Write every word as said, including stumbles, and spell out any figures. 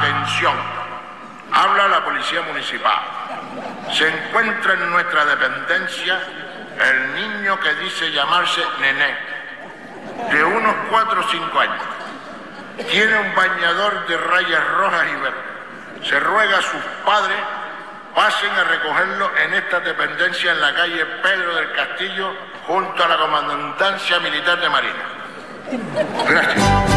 Atención, habla la Policía Municipal. Se encuentra en nuestra dependencia el niño que dice llamarse Nené, de unos cuatro o cinco años. Tiene un bañador de rayas rojas y verdes. Se ruega a sus padres pasen a recogerlo en esta dependencia en la calle Pedro del Castillo, junto a la Comandancia Militar de Marina. Gracias.